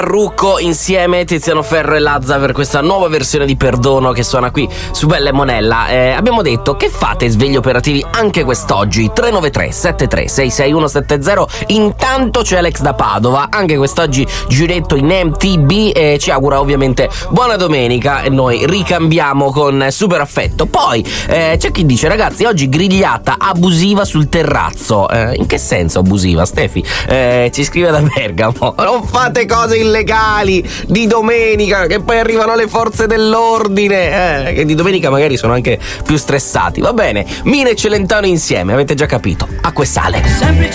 Rucco insieme Tiziano Ferro e Lazza per questa nuova versione di Perdono che suona qui su Bella e Monella. Abbiamo detto che fate svegli operativi anche quest'oggi. 393 73 66170. Intanto c'è Alex da Padova, anche quest'oggi giretto in MTB, e ci augura ovviamente buona domenica e noi ricambiamo con super affetto. Poi c'è chi dice: ragazzi, oggi grigliata abusiva sul terrazzo. In che senso abusiva, Stefi? Ci scrive da Bergamo: non fate cose illegali di domenica che poi arrivano le forze dell'ordine, che di domenica magari sono anche più stressati. Va bene, Mina e Celentano insieme, avete già capito, acqua e sale.